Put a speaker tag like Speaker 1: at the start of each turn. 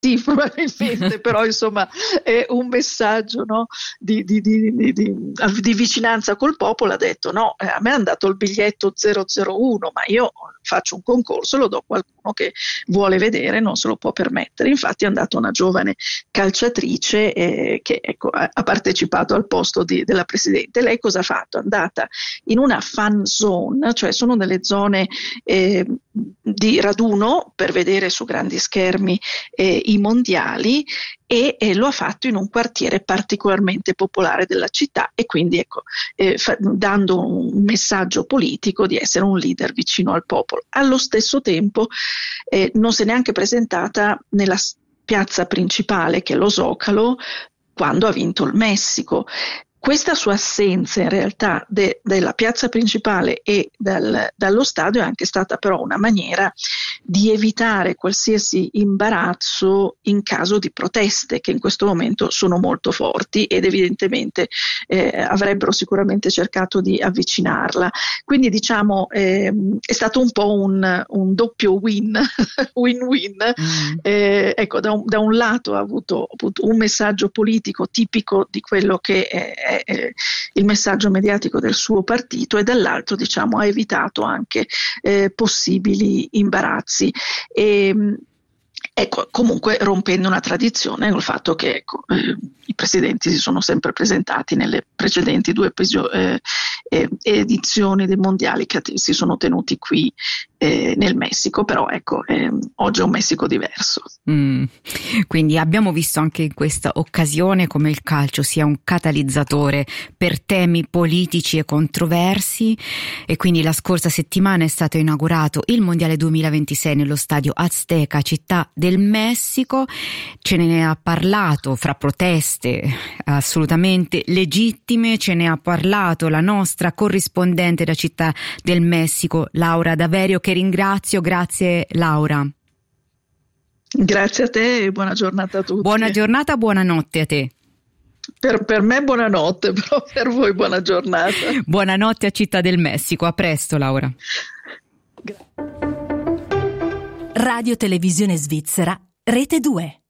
Speaker 1: Sì, probabilmente, però insomma è un messaggio, no, di vicinanza col popolo. Ha detto no, a me hanno dato il biglietto 001, ma io faccio un concorso, lo do a qualcuno che vuole vedere, non se lo può permettere. Infatti è andata una giovane calciatrice che ecco, ha partecipato al posto della presidente. Lei cosa ha fatto? È andata in una fan zone, cioè sono delle zone di raduno per vedere su grandi schermi i mondiali, e lo ha fatto in un quartiere particolarmente popolare della città, e quindi ecco, dando un messaggio politico di essere un leader vicino al popolo. Allo stesso tempo non si è neanche presentata nella piazza principale, che è lo Zocalo, quando ha vinto il Messico. Questa sua assenza in realtà della piazza principale e dallo stadio è anche stata però una maniera di evitare qualsiasi imbarazzo in caso di proteste, che in questo momento sono molto forti ed evidentemente avrebbero sicuramente cercato di avvicinarla. Quindi diciamo è stato un po' un doppio win-win. Ecco, da un lato ha avuto un messaggio politico tipico di quello che è il messaggio mediatico del suo partito, e dall'altro diciamo ha evitato anche possibili imbarazzi. Ecco, comunque rompendo una tradizione col fatto che ecco, i presidenti si sono sempre presentati nelle precedenti due edizioni dei mondiali che si sono tenuti qui nel Messico, però ecco, oggi è un Messico diverso.
Speaker 2: Quindi abbiamo visto anche in questa occasione come il calcio sia un catalizzatore per temi politici e controversi, e quindi la scorsa settimana è stato inaugurato il Mondiale 2026 nello stadio Azteca, città del Messico. Ce ne ha parlato, fra proteste assolutamente legittime, ce ne ha parlato la nostra corrispondente da Città del Messico, Laura Daverio, che ringrazio. Grazie Laura.
Speaker 1: Grazie a te e buona giornata a tutti.
Speaker 2: Buona giornata, buonanotte a te.
Speaker 1: Per me buonanotte, però per voi buona giornata.
Speaker 2: Buonanotte a Città del Messico, a presto Laura.
Speaker 3: Radio Televisione Svizzera, Rete 2.